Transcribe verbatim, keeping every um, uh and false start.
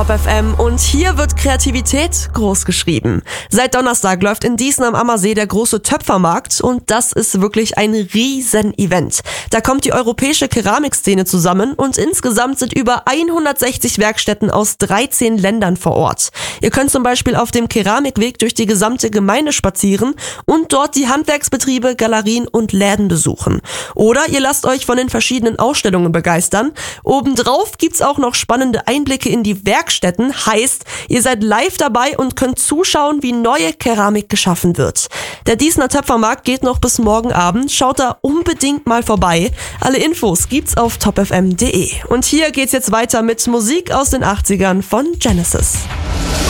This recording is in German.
Top F M und hier wird Kreativität groß geschrieben. Seit Donnerstag läuft in Dießen am Ammersee der große Töpfermarkt und das ist wirklich ein Riesen-Event. Da kommt die europäische Keramikszene zusammen und insgesamt sind über hundertsechzig Werkstätten aus dreizehn Ländern vor Ort. Ihr könnt zum Beispiel auf dem Keramikweg durch die gesamte Gemeinde spazieren und dort die Handwerksbetriebe, Galerien und Läden besuchen. Oder ihr lasst euch von den verschiedenen Ausstellungen begeistern. Obendrauf gibt's auch noch spannende Einblicke in die Werkstätten. Heißt, ihr seid live dabei und könnt zuschauen, wie neue Keramik geschaffen wird. Der Dießener Töpfermarkt geht noch bis morgen Abend. Schaut da unbedingt mal vorbei. Alle Infos gibt's auf top f m punkt d e. Und hier geht's jetzt weiter mit Musik aus den achtzigern von Genesis.